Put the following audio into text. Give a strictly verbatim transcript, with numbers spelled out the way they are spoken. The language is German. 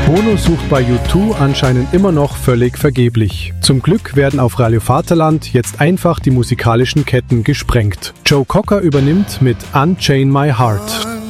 Bono sucht bei U zwei anscheinend immer noch völlig vergeblich. Zum Glück werden auf Radio Vaterland jetzt einfach die musikalischen Ketten gesprengt. Joe Cocker übernimmt mit Unchain My Heart.